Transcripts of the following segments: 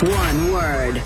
One word.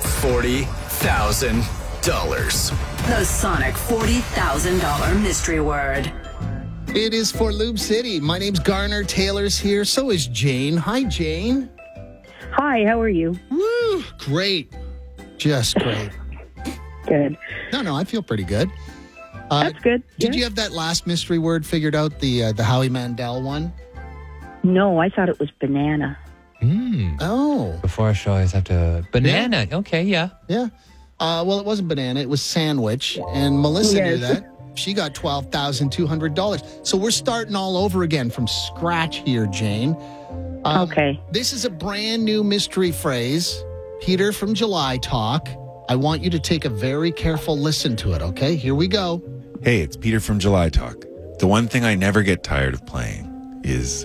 $40,000. The Sonic $40,000 mystery word. It is for Lube City. My name's Garner. Taylor's here. So is Jane. Hi, Jane. Hi, how are you? Woo, great. Just great. Good. No, I feel pretty good. That's good. Did you have that last mystery word figured out, the Howie Mandel one? No, I thought it was banana. Oh. Before a show, I always have to... Banana. Yeah. Okay, yeah. Yeah. Well, it wasn't banana. It was sandwich. And Melissa knew Yes. that. She got $12,200. So we're starting all over again from scratch here, Jane. Okay. This is a brand new mystery phrase. Peter from July Talk. I want you to take a very careful listen to it, okay? Here we go. Hey, it's Peter from July Talk. The one thing I never get tired of playing is...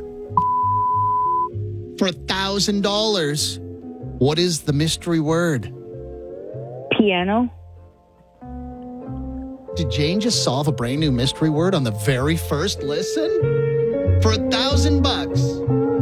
For $1,000, what is the mystery word? Piano. Did Jane just solve a brand new mystery word on the very first listen? For $1,000?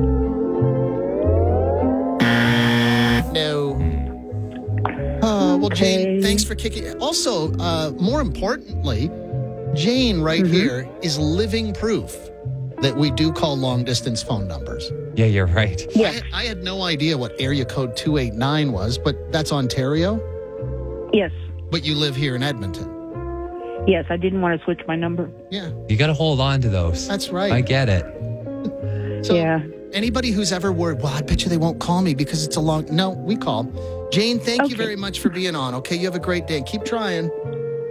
No. Oh, well, Jane, Okay. thanks for kicking. Also, more importantly, Jane right here is living proof that we do call long-distance phone numbers. Yeah, you're right. Yes. I had no idea what area code 289 was, but that's Ontario? Yes. But you live here in Edmonton. Yes, I didn't want to switch my number. Yeah, You got to hold on to those. that's right. I get it. So Yeah. anybody who's ever worried, well, I bet you they won't call me because it's a long... No, we call. Jane, thank you Okay. very much for being on, okay? You have a great day. Keep trying.